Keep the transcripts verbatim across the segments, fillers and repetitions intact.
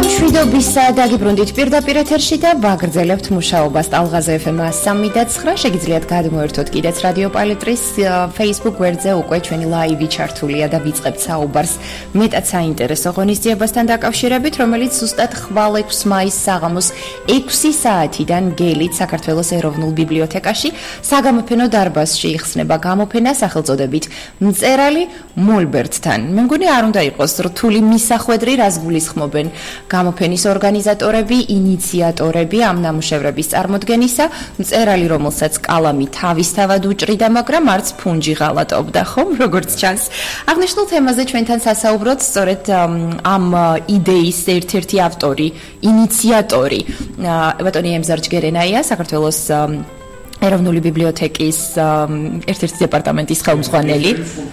მშვიდობის დაგიბრუნდით პირდაპირ ეთერში და ვაგრძელებთ მუშაობას ტალღაზე ეფ ემ სამი და ცხრა. შეგიძლიათ გადმოერთოთ კიდეც რადიო პალეტრის Facebook გვერდზე, უკვე ჩვენი ლაივი ჩართულია და ვიწყებთ საუბარს მეტად საინტერესო ღონისძიებასთან დაკავშირებით, რომელიც ზუსტად ხვალ ექვსი მაისს საღამოს ექვსი საათიდან გელით საქართველოს ეროვნულ ბიბლიოთეკაში საგამოფენო დარბაზში იხსნება გამოფენა სახელწოდებით მწერალი მოლბერტთან. მე მგონი არ უნდა იყოს რთული მისახვედრი, რას გულისხმობენ გამოფენის ორგანიზატორები, ინიციატორები ამ ნამუშევრების წარმოდგენისა, მწერალი, რომელსაც კალამი თავისთავად უჭრიდა, მაგრამ არც ფუნჯი ღალატობდა, ხომ, როგორც ჩანს. აღნიშნულ თემაზე ჩვენთან სასაუბროთ სწორედ ამ იდეის ერთ-ერთი ავტორი, ინიციატორი, ბატონი ემზარ ჯგერენაია, საქართველოს ეროვნული ბიბლიოთეკის ერთ-ერთი დეპარტამენტის ხელმძღვანელი.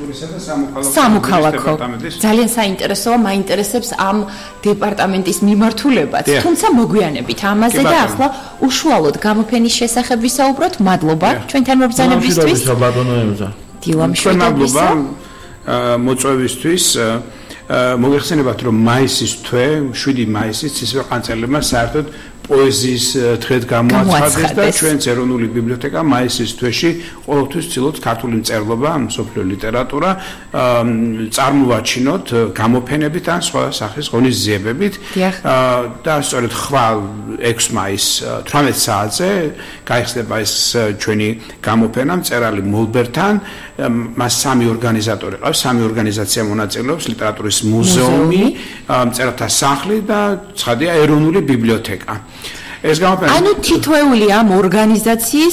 სამოქალაქო. ძალიან საინტერესოა, მაინტერესებს ამ დეპარტამენტის მიმართულებაც. თუმცა მოგვიანებით ამაზე და ახლა უშუალოდ გამოფენის შესახებ ვისაუბროთ. მადლობა ჩვენთან მობრძანებისთვის. დილა მშვიდობა მოწვევისთვის. მოგეხსენებათ, რომ მაისის თვე, შვიდი მაისის ცისფერ ყანწელებმა საერთოდ პოეზიის დღედ გამოაცხადეს და ჩვენც ეროვნული ბიბლიოთეკა მაისის თვეში ყოველთვის ცდილობს ქართული მწერლობა, მსოფლიო ლიტერატურა წარმოვაჩინოთ გამოფენებით ან სხვა სახის ღონისძიებებით და სწორედ ხვალ ექვსი მაისს თვრამეტ საათზე გაიხსნება ეს ჩვენი გამოფენა მწერალი მოლბერტთან. მას სამი ორგანიზატორი ყავს, სამი ორგანიზაცია მონაწილეობს, ლიტერატურის მუზეუმი, მწერალთა სახლი და ცხადია ეროვნული ბიბლიოთეკა. ეს გამოფენა ანუ თითოეული ამ ორგანიზაციის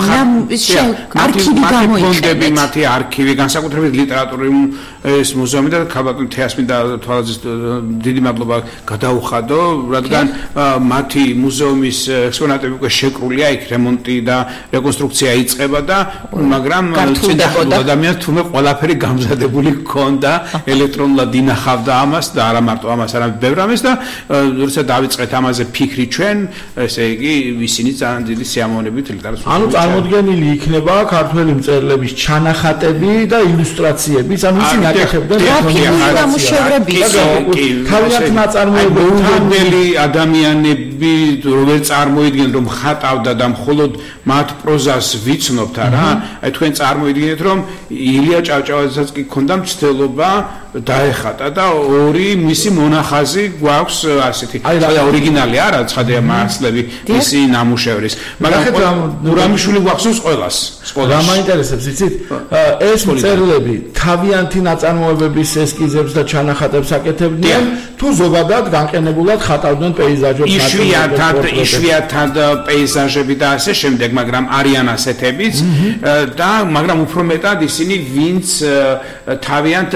არქივი გამოიყენებთ. მათი არქივი, განსაკუთრებით ლიტერატურის ეს მუზეუმი და ქალბატონ თეასმინდა თვალაძის დიდი მადლობა გადაუხადო, რადგან მათი მუზეუმის ექსპონატები უკვე შეკრულია, იქ რემონტი და რეკონსტრუქცია იწყება და მაგრამ წინა ადამიანს თუმე ყველაფერი გამზადებული ჰქონდა, ელექტრონულად ინახავდა ამას და არა მარტო ამას, არამედ ბევრ ამას და როცა დავიწყეთ ამაზე ფიქრი ჩვენ, ესე იგი ისინი ძალიან დიდი სიამოვნებით ლიტერატურას. ანუ წარმოდგენილი იქნება ქართველი მწერლების ჩანახატები და ილუსტრაციებიც, ანუ ისინი აკეთებდნენ გრაფიკული ნამუშევრები. თავიანთ ნაწარმოებებთან ადამიანები როგორ წარმოიდგნენ, რომ ხატავდა და მხოლოდ მათ პროზას ვიცნობთ არა? აი თქვენ წარმოიდგინეთ, რომ ილია ჭავჭავაძესაც კი ჰქონდა მცდელობა დაეხატა და ორი მისი მონახაზი გვაქვს ასეთი. აი ორიგინალი არა, ცხადია მარცლები მისი ნამუშევრის. მაგრამ ნურამიშვილი გვახსოვს ყველას. რა მაინტერესებს, იცით? ეს მწერლები თავიანთი ნაწარმოებების ესკიზებს და ჩანახატებს აკეთებდნენ, თუ ზოგადად განყენებულად ხატავდნენ პეიზაჟებს, იშვიათად, იშვიათად პეიზაჟები და ასე შემდეგ, მაგრამ არიან ასეთებიც და მაგრამ უფრო მეტად ისინი ვინც თავიანთ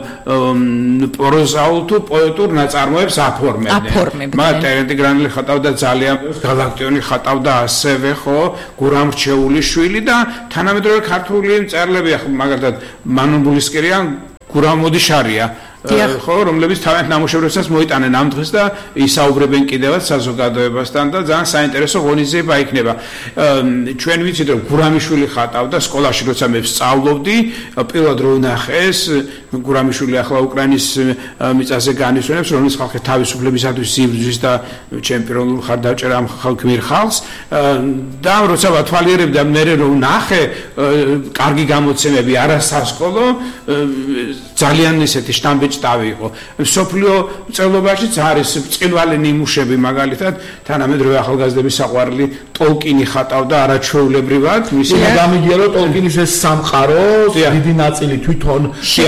პროზაულ თუ პოეტურ ნაწარმოებს აფორმებდნენ. მათ ტერენტი გრანელი ხატავდა ძალიან, გალაქტიონი ხატავდა ასევე, ხო, გურამ რჩეულიშვილი და თანამედროვე ქართული მწერლები, მაგალითად მანონ ბულისკერია, გურამ მოდიშარია. ხო, რომლებიც თავიანთ ნამუშევრებსაც მოიტანენ ამ დღეს და ისაუბრებენ კიდევაც საზოგადოებასთან და ძალიან საინტერესო ღონისძიება იქნება. ჩვენ ვიცით, რომ გურამიშვილი ხატავდა სკოლაში, როცა მე ვსწავლობდი, პირველად რო ვნახეს, გურამიშვილი ახლა უკრაინის მიწაზე განისვენებს, რომელიც ხალხი თავისუფლებისათვის იბრძვის და ჩემპიონურ ხარდაჭერა ამ ხალხმირ ხალხს და როცა ვათვალიერებდა მე რო ვნახე, კარგი გამოცემები არასასკოლო, ძალიან ისეთი შტამბეჭ დავი იყო. სოფლიო მწერლობაშიც არის ბრწყინვალე ნიმუშები, მაგალითად, თანამედროვე ახალგაზრდების საყვარელი ტოლკინი ხატავდა არაჩვეულებრივად, მისი გამიგია რომ ტოლკინის ეს სამყარო დიდი ნაწილი თვითონ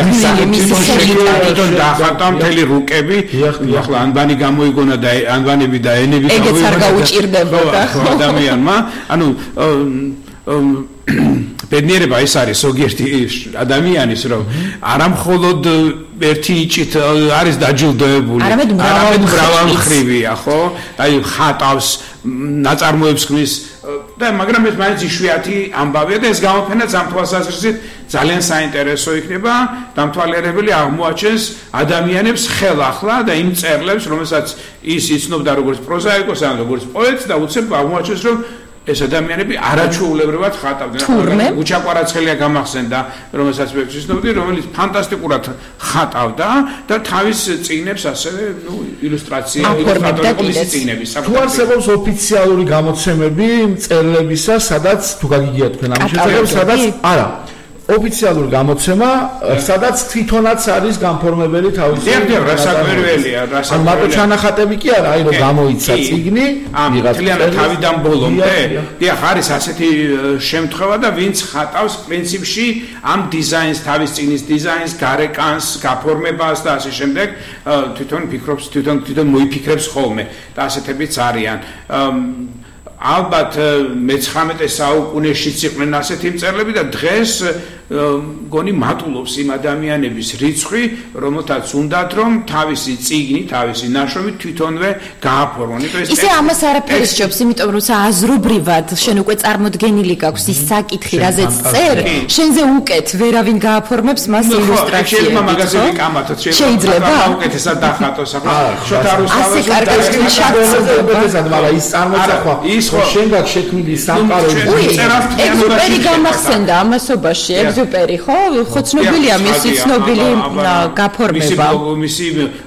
თვითონ დახატა მთელი რუკები, ახლა ანბანი გამოიგონა და ანბანები და ენები გამოიგონა. ეგეც არ გაუჭირდებოდა ადამიანმა, ანუ ბედნიერება ეს არის ზოგიერთი ადამიანის, რომ არა მხოლოდ ერთი ჭით არის დაჯილდოებული, არამედ მრავალმხრივია, ხო? აი ხატავს, ნაწარმოებს ხმის და მაგრამ ეს მაინც იშვიათი ამბავია და ეს გამოფენა ამ თვალსაზრისით ძალიან საინტერესო იქნება, დამთვალიერებელი აღმოაჩენს ადამიანებს ხელახლა და იმ მწერლებს, რომელსაც ის იცნობდა როგორც პროზაიკოს ან როგორც პოეტს და უცებ აღმოაჩენს, რომ ეს ადამიანები არაჩვეულებრივად ხატავდნენ. უჩაყვარაცხელია გამახსენდა, რომელსაც მე ვცნობდი, რომელიც ფანტასტიკურად ხატავდა და თავის წიგნებს ასევე, ნუ, ილუსტრაციები ხატავდა წიგნების. თუ არსებობს ოფიციალური გამოცემები მწერლებისა, სადაც თუ გაგიგიათ თქვენ ამ შესაძლებლობას, სადაც არა ოფიციალური გამოცემა, სადაც თვითონაც არის განფორმებელი თავისი. დიახ, დიახ, რასაკვირველია, რასაკვირველია. ან მარტო ჩანახატები კი არა, აი რომ გამოიცა წიგნი, მთლიანად თავიდან ბოლომდე. დიახ, არის ასეთი შემთხვევა და ვინც ხატავს პრინციპში ამ დიზაინს, თავის წიგნის დიზაინს, გარეკანს, გაფორმებას და ასე შემდეგ, თვითონ ფიქრობს, თვითონ თვითონ მოიფიქრებს ხოლმე და ასეთებიც არიან. ალბათ მეცხრამეტე საუკუნეშიც იყვნენ ასეთი მწერლები და დღეს გონი მატულობს იმ ადამიანების რიცხვი, რომელთაც უნდათ რომ თავისი წიგნი, თავისი ნაშრომი თვითონვე გააფორმონ. ისე ამას არაფერს ჯობს, იმიტომ რომ აზრობრივად შენ უკვე წარმოდგენილი გაქვს ის საკითხი, რაზეც წერ, შენზე უკეთ ვერავინ გააფორმებს მას ილუსტრაციები. შეიძლება მაგაზე ვიკამათოთ, შეიძლება უკეთესად დახატოს, ახლა შოთა რუსთაველს ასე კარგად შეგეძლო, მაგრამ ის წარმოწახვა შენ გაქვს შექმნილი სამყარო. ეგზუპერი გამახსენდა ამასობაში, ეგზუპერი, ხო? ხო ცნობილია მისი ცნობილი გაფორმება. მისი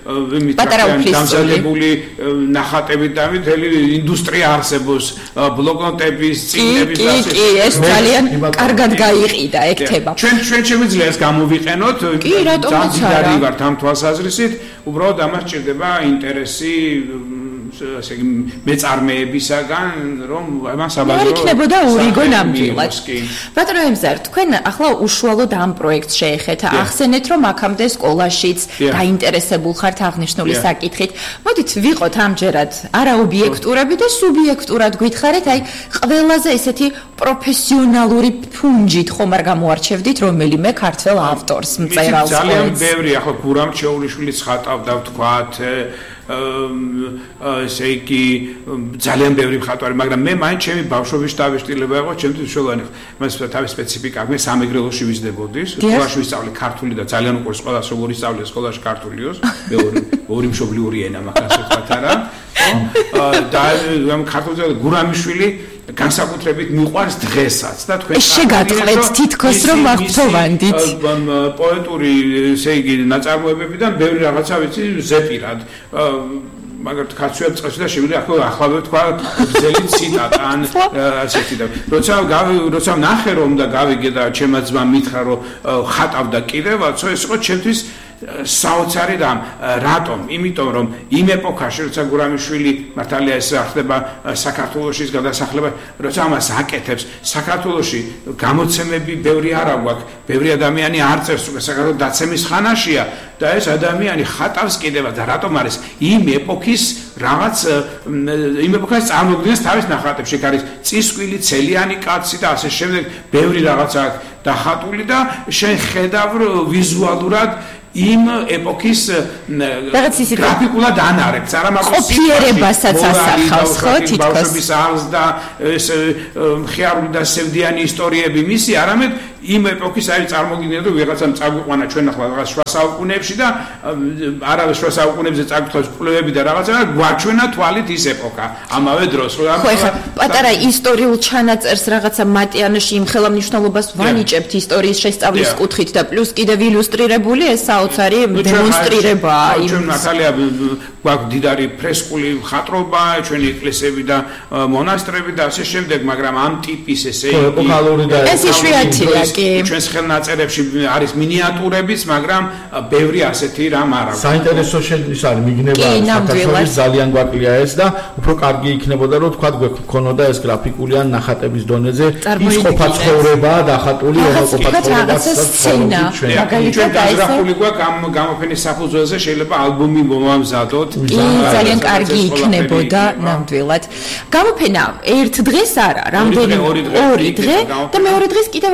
დამზადებული ნახატებით და მთელი ინდუსტრია არსებობს, ბლოკნოტების, წიგნების და ასე. კი, ეს ძალიან კარგად გაიყიდა ეკთება. ჩვენ ჩვენ შეგვიძლია ეს გამოვიყენოთ, კი, რატომაც არა. ვართ ამ თვალსაზრისით, უბრალოდ ამას ჭირდება ინტერესი ასე იგი მეწარმეებისაგან, რომ ამას აბაზრო იქნებოდა ორიგო ნამდვილად. ბატონო ემზარ, თქვენ ახლა უშუალოდ ამ პროექტს შეეხეთ. ახსენეთ, რომ აქამდე სკოლაშიც დაინტერესებულ ხართ აღნიშნული საკითხით. მოდით ვიყოთ ამჯერად არაობიექტურები და სუბიექტურად გითხარით, აი ყველაზე ესეთი პროფესიონალური ფუნჯით ხომ არ გამოარჩევდით რომელიმე ქართველ ავტორს, მწერალს. ძალიან ბევრი, ახლა გურამ ჩეულიშვილიც ხატავდა, ვთქვათ, ესე იგი ძალიან ბევრი მხატვარი, მაგრამ მე მაინც ჩემი ბავშვობის დავიშტილება იყო, ჩემთვის უშუალოდ მას თავის სპეციფიკა აქვს, სამეგრელოში ვიზდებოდი, სკოლაში ვისწავლე ქართული და ძალიან უყვარს ყველას როგორ ისწავლე სკოლაში ქართულიოს, მე ორი ორი მშობლიური ენა მაგას ვთქვათ არა. და ამ ქართულზე გურამიშვილი განსაკუთრებით მიყვარს დღესაც და თქვენ შეგატყლეთ თითქოს რომ აღფრთოვანდით პოეტური ესე იგი ნაწარმოებებიდან ბევრი რაღაცა ვიცი ზეპირად მაგათ კაცუებ წესი და შეგვიძლია ახლა თქვა გზელი ციტატა ან ასეთი და როცა როცა ნახე რომ და გავიგე და ჩემმა ძმამ მითხრა რომ ხატავდა კიდევაცო ეს იყო ჩემთვის საოცარი რამ რატომ? იმიტომ რომ იმ ეპოქაში როცა გურამიშვილი მართალია ეს ხდება საქართველოსის გადასახლება, როცა ამას აკეთებს, საქართველოში გამოცემები ბევრი არ აქვს, ბევრი ადამიანი არ წერს, უკვე საქართველოს დაცემის ხანაშია და ეს ადამიანი ხატავს კიდევაც და რატომ არის იმ ეპოქის რაღაც იმ ეპოქას წარმოგვიდგენს თავის ნახატებში, არის წისკვილი, ცელიანი კაცი და ასე შემდეგ, ბევრი რაღაცა დახატული და შენ ხედავ ვიზუალურად იმ ეპოქის გრაფიკულად ანარებს, არა მაგრამ ყოფიერებასაც ასახავს, ხო, თითქოს ბავშვების არს და ეს მხიარული და სევდიანი ისტორიები მისი, არამედ იმ ეპოქის არის წარმოგიდგენთ რომ ვიღაცამ წაგვიყვანა ჩვენ ახლა რაღაც შუა საუკუნეებში და არავის შუა საუკუნეებზე წაგვითვალეს კვლევები და რაღაცა და გვაჩვენა თვალით ის ეპოქა ამავე დროს ხო ახლა პატარა ისტორიულ ჩანაწერს რაღაცა მატიანში იმ ხელამნიშნულობას ვანიჭებთ ისტორიის შესწავლის კუთხით და პლუს კიდევ ილუსტრირებული ეს საოცარი დემონსტრირებაა ჩვენ ნატალია გვაქვს დიდარი ფრესკული მხატვრობა ჩვენი ეკლესიები და მონასტრები და ასე შემდეგ მაგრამ ამ ტიპის ესე იგი ეს იშვიათია ჩვენს ხელნაწერებში არის მინიატურებიც, მაგრამ ბევრი ასეთი რამ არ აქვს. საინტერესო შედის არის მიგნება საქართველოს ძალიან გვაკლია ეს და უფრო კარგი იქნებოდა რომ თქვა გვექონოდა ეს გრაფიკული ან ნახატების დონეზე ის ყოფა ცხოვრება დახატული რომ ყოფა ცხოვრება სცენა მაგალითად დაისახული გვაქვს ამ გამოფენის საფუძველზე შეიძლება ალბომი მომამზადოთ. ძალიან კარგი იქნებოდა ნამდვილად. გამოფენა ერთ დღეს არა, რამდენი ორი დღე და მეორე დღეს კიდევ რაღაც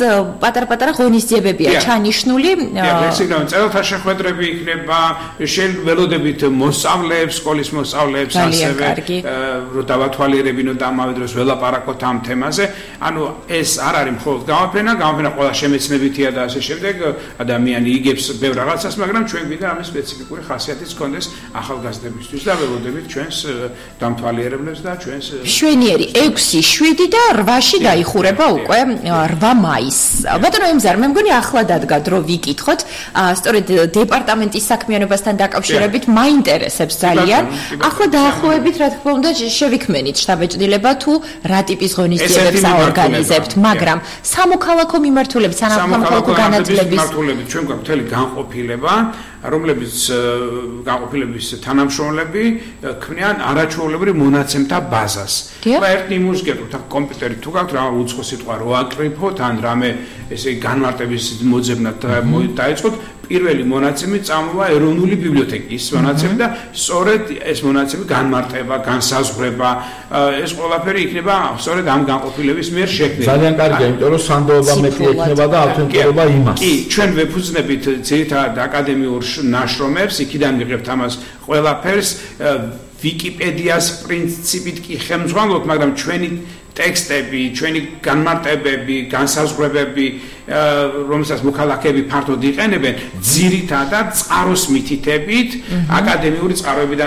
პატარ-პატარა ღონისძიებებია ჩანიშნული. ესეა, წერილთა შეხვედრები იქნება, შეიძლება ველოდებით მოსწავლეებს, სკოლის მოსწავლეებს ასევე რომ დავათვალიერებინო და ამავე დროს ველაპარაკოთ ამ თემაზე. ანუ ეს არ არის მხოლოდ გამოფენა, გამოფენა ყველა შემეცნებითია და ასე შემდეგ, ადამიანი იგებს ბევრ რაღაცას, მაგრამ ჩვენ გვინდა ამის სპეციფიკური ხასიათიც ჰქონდეს ახალგაზრდებისთვის და ველოდებით ჩვენს დამთვალიერებლებს და ჩვენს შვენიერი ექვსი, შვიდი და რვაში დაიხურება უკვე რვა მაისს. ბატონო ემზარ, მე მგონი ახლა დადგა დრო ვიკითხოთ, სწორედ დეპარტამენტის საქმიანობასთან დაკავშირებით მაინტერესებს ძალიან. ახლა დაახლოებით, რა თქმა უნდა, შევიქმნით შტაბ-ბიჭდილება თუ რა ტიპის ღონისძიებებს აორგანიზებთ, მაგრამ სამოქალაქო მიმართულებით, სამოქალაქო განათლების მიმართულებით ჩვენ გვაქვს მთელი განყოფილება, რომლებიც განყოფილების თანამშრომლები ქმნიან არაჩვეულებრივ მონაცემთა ბაზას. და ერთ ნიმუშს გეტყვით, კომპიუტერი თუ გაქვთ რა უცხო სიტყვა რო აკრიფოთ, ან რამე ესე განმარტების მოძებნად დაიწყოთ, პირველი მონაცემი წამოვა ეროვნული ბიბლიოთეკის მონაცემი და სწორედ ეს მონაცემი განმარტება, განსაზღვრება, ეს ყველაფერი იქნება სწორედ ამ განყოფილების მიერ შექმნილი. ძალიან კარგია, იმიტომ რომ სანდოობა მეტი ექნება და ავთენტურობა იმას. კი, ჩვენ ვეფუძნებით ძირითადად აკადემიურ ნაშრომებს, იქიდან ვიღებთ ამას ყველაფერს, ვიკიპედიას პრინციპით კი ხელმძღვანელობთ, მაგრამ ჩვენი ტექსტები, ჩვენი განმარტებები, განსაზღვრებები, რომელსაც მოქალაქეები ფართოდ იყენებენ, ძირითადად წყაროს მითითებით, აკადემიური წყაროებიდან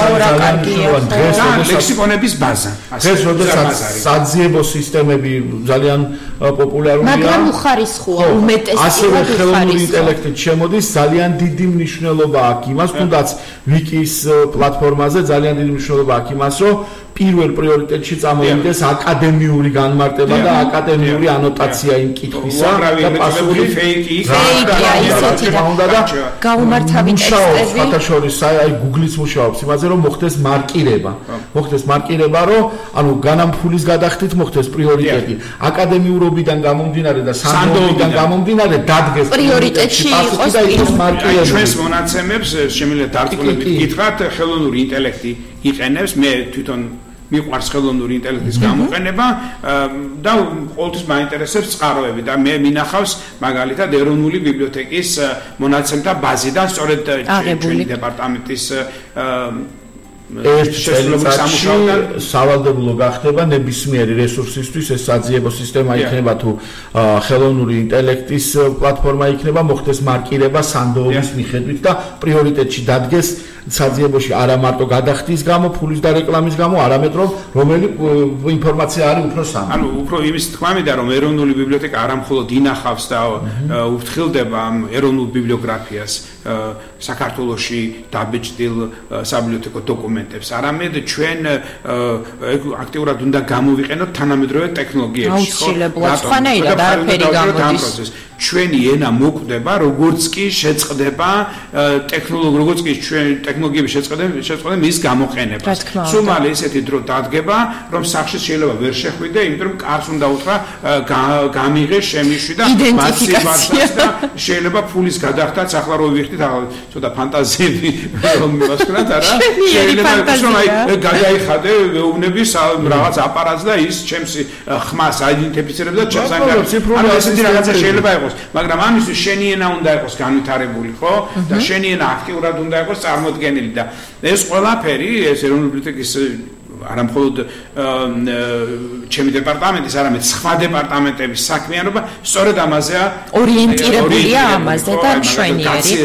ლექსიკონების ბაზა. ეს როდესაც საძიებო სისტემები ძალიან პოპულარულია, მაგრამ უხარისხოა, უმეტესად ასევე ხელოვნური ინტელექტით შემოდის, ძალიან დიდი მნიშვნელობა აქვს იმას, თუნდაც ვიკის პლატფორმაზე ძალიან დიდი მნიშვნელობა აქვს იმას, რომ პირველ პრიორიტეტში წამოვიდეს აკადემიური განმარტება და აკადემიური ანოტაცია იმ კითხვისა და პასუხი ფეიკია ისეთი და გაუმართავი ტექსტები. ფათაშორის აი Google-ის მუშაობს იმაზე რომ მოხდეს მარკირება. მოხდეს მარკირება, რომ ანუ განამფულის გადახდით მოხდეს პრიორიტეტი. აკადემიურობიდან გამომდინარე და სანდოობიდან გამომდინარე დადგეს პრიორიტეტში იყოს მარკირება. ჩვენს მონაცემებს შემიძლია დარწმუნებით გითხრათ, ხელოვნური ინტელექტი იყენებს, მე თვითონ მიყვარს ხელოვნური ინტელექტის გამოყენება და ყოველთვის მაინტერესებს წყაროები და მე მინახავს მაგალითად ეროვნული ბიბლიოთეკის მონაცემთა ბაზიდან სწორედ ჩვენი დეპარტამენტის ეს შესაძლებლობი სავალდებულო გახდება ნებისმიერი რესურსისთვის, ეს საძიებო სისტემა იქნება თუ ხელოვნური ინტელექტის პლატფორმა იქნება, მოხდეს მარკირება სანდოობის მიხედვით და პრიორიტეტში დადგეს საძიებოში არა მარტო გადახდის გამო, ფულის და რეკლამის გამო, არამედ რომ რომელი ინფორმაცია არის უფრო სამი. ანუ უფრო იმის თქმა მინდა, რომ ეროვნული ბიბლიოთეკა არა მხოლოდ ინახავს და უფრთხილდება ამ ეროვნულ ბიბლიოგრაფიას საქართველოში დაბეჭდილ საბიბლიოთეკო დოკუმენტებს, არამედ ჩვენ აქტიურად უნდა გამოვიყენოთ თანამედროვე ტექნოლოგიებში. აუცილებლად, სხვანაირად არაფერი გამოდის. ჩვენი ენა მოკვდება, როგორც კი შეწყდება ტექნოლოგია, როგორც კი ჩვენ ტექნოლოგიები შეწყდება, შეწყდება მის გამოყენება. სულ ისეთი დრო დადგება, რომ სახში შეიძლება ვერ შეხვიდე, იმიტომ რომ კარს უნდა უთხრა გამიღე, შემიშვი და იდენტიფიკაცია და შეიძლება ფულის გადახდაც, ახლა რო ვიხდით, ცოტა ფანტაზიები რომ მივასკვნათ, არა? შეიძლება რომ აი გადაიხადე ვეუბნების რაღაც აპარატს და ის ჩემს ხმას აიდენტიფიცირებს და ჩემს ანუ ესეთი რაღაცა შეიძლება იყოს, მაგრამ ამისთვის შენი ენა უნდა იყოს განვითარებული, ხო? და შენი ენა აქტიურად უნდა იყოს წარმოდგენილი და ეს ყველაფერი ეს ეროვნული ბიბლიოთეკის არა მხოლოდ ჩემი დეპარტამენტის, არამედ სხვა დეპარტამენტების საქმიანობა სწორედ ამაზეა ორიენტირებულია ამაზე და მშვენიერი